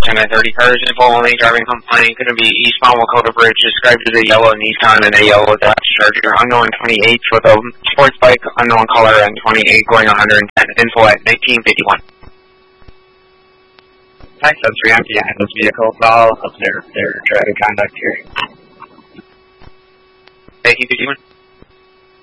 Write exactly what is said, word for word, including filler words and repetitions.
ten to thirty cars, info only, driving complaint, going to be eastbound Wakota Bridge, described as a yellow Nissan and a yellow Dodge Charger, unknown twenty-eight with a sports bike, unknown color, and twenty-eight going one hundred ten, info at nineteen fifty-one. Hi, so three on behind this vehicle, all of their, their driving conduct here. nineteen fifty-one.